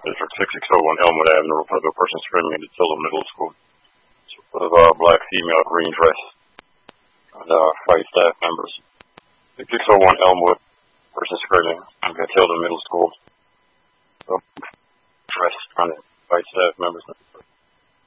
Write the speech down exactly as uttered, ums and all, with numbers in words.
District six six oh one Elmwood Avenue, report of a person screaming at Tilden Middle School. With a uh, black female, green dress, and uh, five staff members. six six oh one Elmwood, person screaming at Tilden Middle School. So, dress, trying to fight staff members.